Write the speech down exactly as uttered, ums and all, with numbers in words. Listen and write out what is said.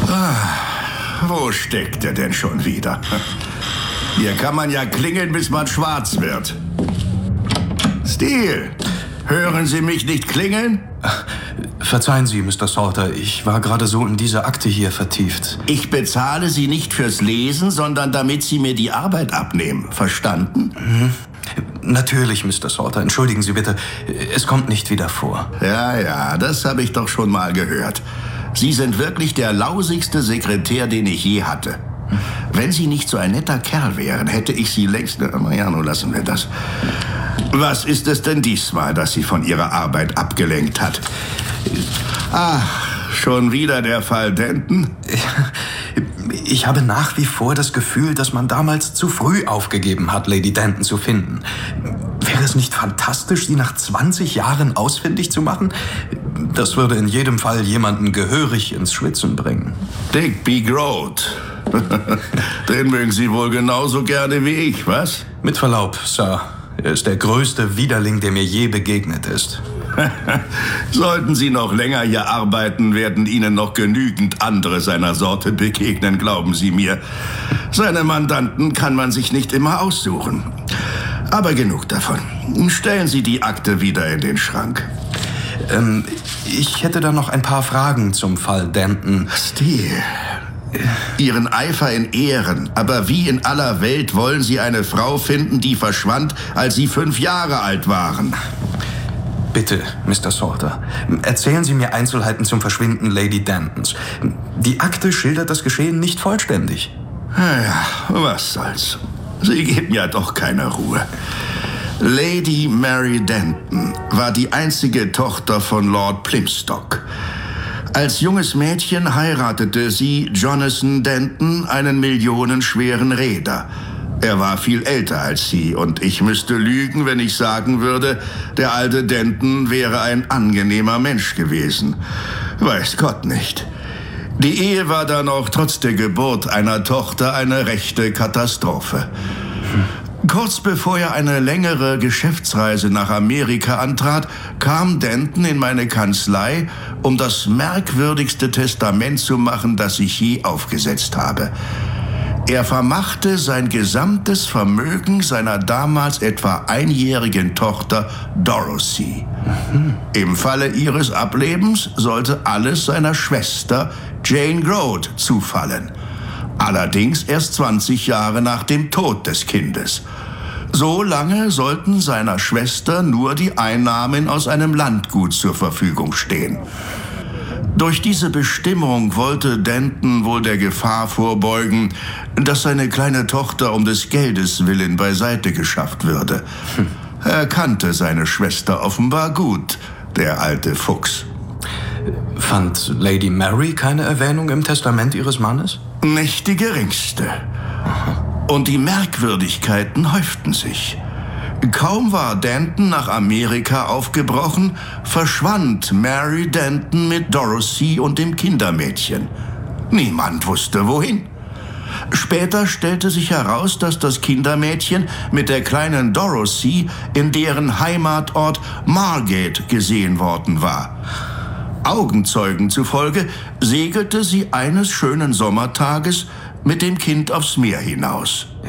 Ah, wo steckt er denn schon wieder? Hier kann man ja klingeln, bis man schwarz wird. Steele, hören Sie mich nicht klingeln? Verzeihen Sie, Mister Salter, ich war gerade so in diese Akte hier vertieft. Ich bezahle Sie nicht fürs Lesen, sondern damit Sie mir die Arbeit abnehmen. Verstanden? Mhm. Natürlich, Mister Salter. Entschuldigen Sie bitte, es kommt nicht wieder vor. Ja, ja, das habe ich doch schon mal gehört. Sie sind wirklich der lausigste Sekretär, den ich je hatte. Wenn Sie nicht so ein netter Kerl wären, hätte ich Sie längst... Na ja, nun lassen wir das. Was ist es denn diesmal, das Sie von Ihrer Arbeit abgelenkt hat? Ach, schon wieder der Fall Denton? Ich habe nach wie vor das Gefühl, dass man damals zu früh aufgegeben hat, Lady Denton zu finden. Wäre es nicht fantastisch, sie nach zwanzig Jahren ausfindig zu machen? Das würde in jedem Fall jemanden gehörig ins Schwitzen bringen. Digby Groat. Den mögen Sie wohl genauso gerne wie ich, was? Mit Verlaub, Sir. Er ist der größte Widerling, der mir je begegnet ist. Sollten Sie noch länger hier arbeiten, werden Ihnen noch genügend andere seiner Sorte begegnen, glauben Sie mir. Seine Mandanten kann man sich nicht immer aussuchen. Aber genug davon. Stellen Sie die Akte wieder in den Schrank. Ähm, ich hätte da noch ein paar Fragen zum Fall Denton. Steele, Ihren Eifer in Ehren, aber wie in aller Welt wollen Sie eine Frau finden, die verschwand, als Sie fünf Jahre alt waren? Bitte, Mister Salter, erzählen Sie mir Einzelheiten zum Verschwinden Lady Dentons. Die Akte schildert das Geschehen nicht vollständig. Ja, was soll's. Sie geben ja doch keine Ruhe. Lady Mary Denton war die einzige Tochter von Lord Plymstock. Als junges Mädchen heiratete sie Jonathan Denton, einen millionenschweren Reeder. Er war viel älter als sie und ich müsste lügen, wenn ich sagen würde, der alte Denton wäre ein angenehmer Mensch gewesen. Weiß Gott nicht. Die Ehe war dann auch trotz der Geburt einer Tochter eine rechte Katastrophe. Kurz bevor er eine längere Geschäftsreise nach Amerika antrat, kam Denton in meine Kanzlei, um das merkwürdigste Testament zu machen, das ich je aufgesetzt habe. Er vermachte sein gesamtes Vermögen seiner damals etwa einjährigen Tochter Dorothy. Mhm. Im Falle ihres Ablebens sollte alles seiner Schwester Jane Groat zufallen. Allerdings erst zwanzig Jahre nach dem Tod des Kindes. So lange sollten seiner Schwester nur die Einnahmen aus einem Landgut zur Verfügung stehen. Durch diese Bestimmung wollte Denton wohl der Gefahr vorbeugen, dass seine kleine Tochter um des Geldes willen beiseite geschafft würde. Hm. Er kannte seine Schwester offenbar gut, der alte Fuchs. Fand Lady Mary keine Erwähnung im Testament ihres Mannes? Nicht die geringste. Aha. Und die Merkwürdigkeiten häuften sich. Kaum war Denton nach Amerika aufgebrochen, verschwand Mary Denton mit Dorothy und dem Kindermädchen. Niemand wusste, wohin. Später stellte sich heraus, dass das Kindermädchen mit der kleinen Dorothy in deren Heimatort Margate gesehen worden war. Augenzeugen zufolge segelte sie eines schönen Sommertages mit dem Kind aufs Meer hinaus.